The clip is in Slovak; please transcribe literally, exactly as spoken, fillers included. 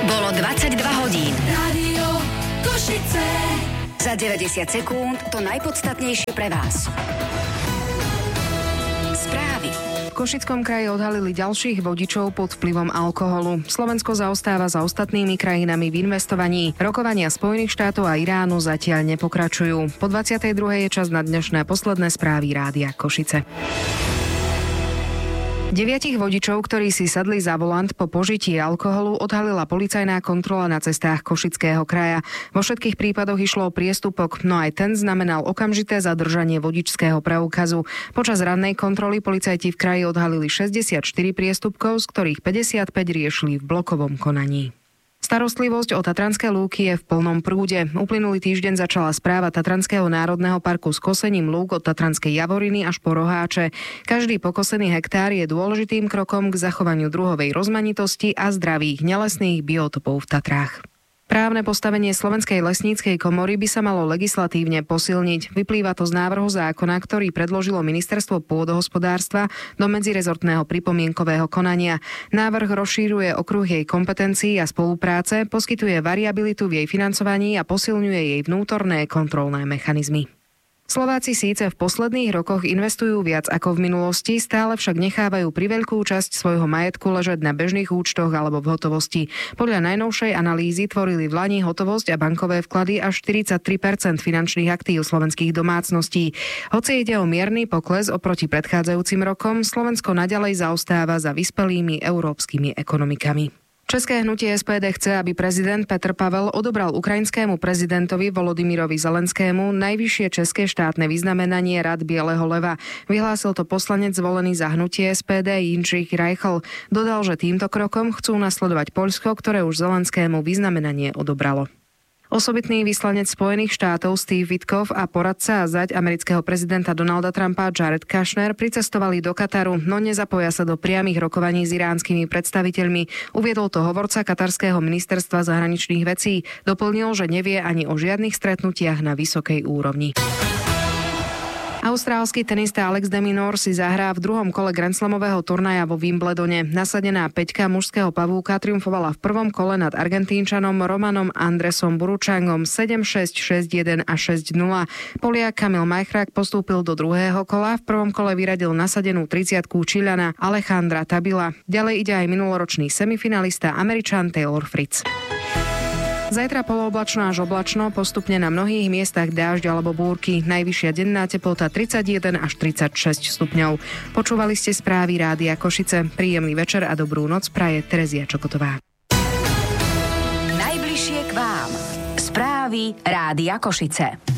Bolo dvadsaťdva hodín. Rádio Košice. Za deväťdesiat sekúnd to najpodstatnejšie pre vás. Správy. V Košickom kraji odhalili ďalších vodičov pod vplyvom alkoholu. Slovensko zaostáva za ostatnými krajinami v investovaní. Rokovania Spojených štátov a Iránu zatiaľ nepokračujú. Po dvadsiatej druhej je čas na dnešné posledné správy Rádia Košice. Deviatich vodičov, ktorí si sadli za volant po požití alkoholu, odhalila policajná kontrola na cestách Košického kraja. Vo všetkých prípadoch išlo o priestupok, no aj ten znamenal okamžité zadržanie vodičského preukazu. Počas rannej kontroly policajti v kraji odhalili šesťdesiatštyri priestupkov, z ktorých päťdesiatpäť riešili v blokovom konaní. Starostlivosť o Tatranské lúky je v plnom prúde. Uplynulý týždeň začala správa Tatranského národného parku s kosením lúk od Tatranskej Javoriny až po Roháče. Každý pokosený hektár je dôležitým krokom k zachovaniu druhovej rozmanitosti a zdravých nelesných biotopov v Tatrách. Právne postavenie Slovenskej lesníckej komory by sa malo legislatívne posilniť. Vyplýva to z návrhu zákona, ktorý predložilo Ministerstvo pôdohospodárstva do medzirezortného pripomienkového konania. Návrh rozšíruje okruh jej kompetencií a spolupráce, poskytuje variabilitu v jej financovaní a posilňuje jej vnútorné kontrolné mechanizmy. Slováci síce v posledných rokoch investujú viac ako v minulosti, stále však nechávajú priveľkú časť svojho majetku ležať na bežných účtoch alebo v hotovosti. Podľa najnovšej analýzy tvorili v lani hotovosť a bankové vklady až štyridsaťtri percent finančných aktív slovenských domácností. Hoci ide o mierny pokles oproti predchádzajúcim rokom, Slovensko naďalej zaostáva za vyspelými európskymi ekonomikami. České hnutie es pé dé chce, aby prezident Petr Pavel odobral ukrajinskému prezidentovi Volodymyrovi Zelenskému najvyššie české štátne vyznamenanie Rad Bieleho leva. Vyhlásil to poslanec zvolený za hnutie es pé dé Jindřich Reichl. Dodal, že týmto krokom chcú nasledovať Poľsko, ktoré už Zelenskému vyznamenanie odobralo. Osobitný vyslanec Spojených štátov Steve Witkoff a poradca a zať amerického prezidenta Donalda Trumpa Jared Kushner pricestovali do Kataru, no nezapoja sa do priamych rokovaní s iránskymi predstaviteľmi. Uviedol to hovorca katarského ministerstva zahraničných vecí. Doplnil, že nevie ani o žiadnych stretnutiach na vysokej úrovni. Austrálsky tenista Alex de Minaur si zahrá v druhom kole grandslamového turnaja vo Wimbledone. Nasadená peťka mužského pavúka triumfovala v prvom kole nad Argentínčanom Romanom Andresom Buručangom sedem šesť, šesť jeden a šesť nula. Poliak Kamil Majchrák postúpil do druhého kola. V prvom kole vyradil nasadenú tridsiatku Číľana Alejandra Tabila. Ďalej ide aj minuloročný semifinalista Američan Taylor Fritz. Zajtra polooblačno až oblačno, postupne na mnohých miestach dážď alebo búrky. Najvyššia denná teplota tridsaťjeden až tridsaťšesť stupňov. Počúvali ste správy Rádia Košice. Príjemný večer a dobrú noc praje Terezia Čokotová. Najbližšie k vám. Správy Rádia Košice.